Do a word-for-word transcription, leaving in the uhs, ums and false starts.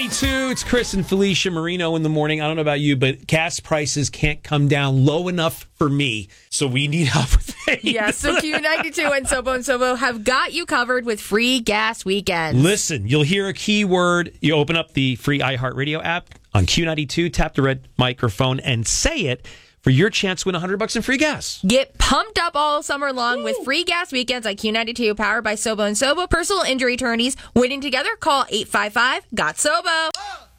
ninety-two, it's Chris and Felicia Marino in the morning. I don't know about you, but gas prices can't come down low enough for me. So we need help with things. Yeah, so Q ninety-two and Sobo and Sobo have got you covered with free gas weekends. Listen, you'll hear a keyword. You open up the free iHeartRadio app on Q ninety-two, tap the red microphone, and say it for your chance to win one hundred bucks in free gas. Get pumped up all summer long Ooh. with free gas weekends on Q ninety-two, powered by Sobo and Sobo. Personal injury attorneys. Winning together, call eight five five, got Sobo.